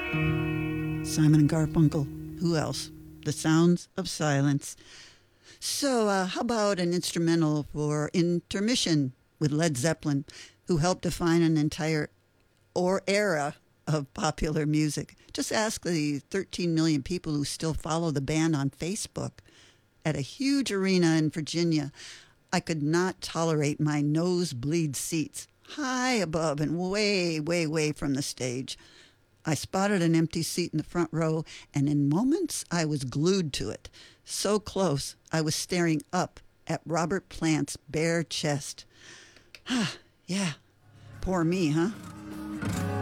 Simon and Garfunkel. Who else? The Sounds of Silence. So, how about an instrumental for Intermission with Led Zeppelin, who helped define an entire era of popular music? Just ask the 13 million people who still follow the band on Facebook. At a huge arena in Virginia, I could not tolerate my nosebleed seats, high above and way, way, way from the stage. I spotted an empty seat in the front row, and in moments I was glued to it. So close, I was staring up at Robert Plant's bare chest. Yeah, poor me, huh?